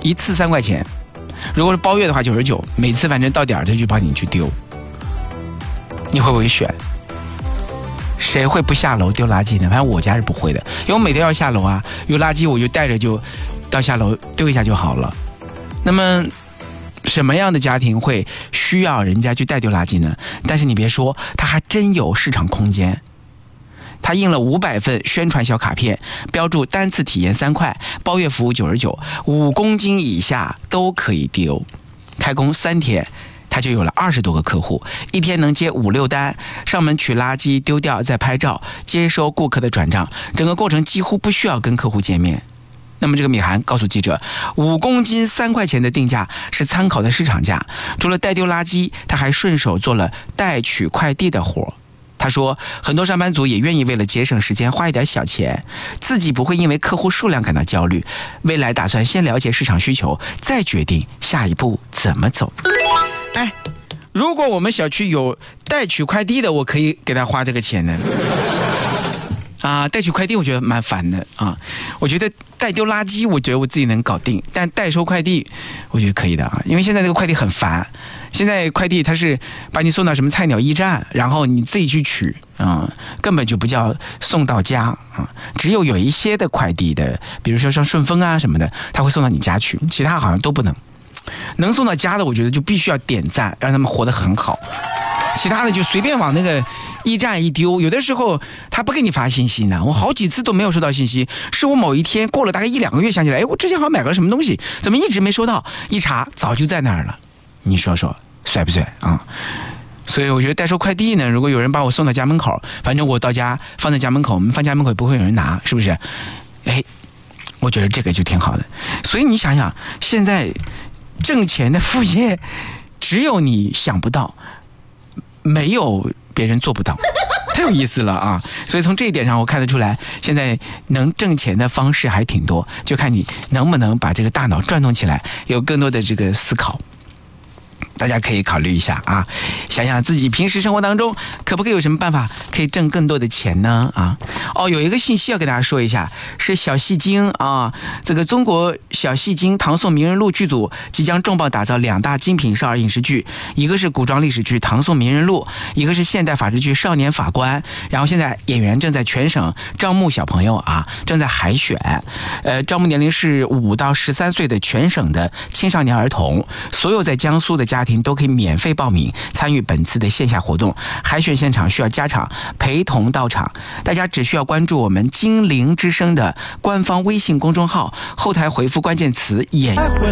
一次3块钱，如果是包月的话99，每次反正到点儿他就帮你去丢。你会不会选？谁会不下楼丢垃圾呢？反正我家是不会的，因为我每天要下楼啊，有垃圾我就带着就到下楼丢一下就好了。那么什么样的家庭会需要人家去代丢垃圾呢？但是你别说，它还真有市场空间。它印了500份宣传小卡片，标注单次体验3块，包月服务99，5公斤以下都可以丢。开工3天，他就有了20多个客户，一天能接5-6单，上门取垃圾丢掉，再拍照，接收顾客的转账，整个过程几乎不需要跟客户见面。那么这个米涵告诉记者，5公斤3块钱的定价是参考的市场价，除了代丢垃圾，他还顺手做了代取快递的活。他说，很多上班族也愿意为了节省时间花一点小钱，自己不会因为客户数量感到焦虑，未来打算先了解市场需求，再决定下一步怎么走。哎，如果我们小区有代取快递的，我可以给他花这个钱呢。代取快递我觉得蛮烦的啊，我觉得代丢垃圾我觉得我自己能搞定，但代收快递我觉得可以的啊，因为现在这个快递很烦，现在快递它是把你送到什么菜鸟驿站，然后你自己去取根本就不叫送到家啊，只有一些的快递的，比如说像顺丰啊什么的，它会送到你家去，其他好像都不能。能送到家的我觉得就必须要点赞，让他们活得很好，其他的就随便往那个驿站一丢，有的时候他不给你发信息呢，我好几次都没有收到信息，是我某一天过了大概1-2个月想起来，我之前好像买个什么东西，怎么一直没收到，一查早就在那儿了，你说说帅不帅啊？所以我觉得代收快递呢，如果有人把我送到家门口，反正我到家放在家门口，我们放家门口也不会有人拿，是不是？我觉得这个就挺好的。所以你想想，现在挣钱的副业只有你想不到，没有别人做不到，太有意思了啊！所以从这一点上我看得出来，现在能挣钱的方式还挺多，就看你能不能把这个大脑转动起来，有更多的这个思考。大家可以考虑一下啊，想想自己平时生活当中可不可以有什么办法可以挣更多的钱呢？有一个信息要给大家说一下，是小戏精啊，这个中国小戏精唐宋名人录剧组即将重磅打造2大精品少儿影视剧，一个是古装历史剧《唐宋名人录》，一个是现代法制剧《少年法官》。然后现在演员正在全省招募小朋友啊，正在海选，招募年龄是5到13岁的全省的青少年儿童，所有在江苏的家庭都可以免费报名参与本次的线下活动，海选现场需要家长陪同到场，大家只需要关注我们精灵之声的官方微信公众号，后台回复关键词演